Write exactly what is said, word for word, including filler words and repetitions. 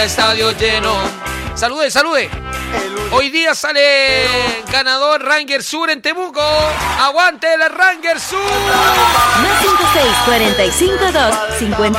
Estadio lleno. Salude, salude. Hoy día sale ganador Ranger Sur en Temuco. ¡Aguante la Ranger Sur! Más cinco seis, cuarenta y cinco, dos, cincuenta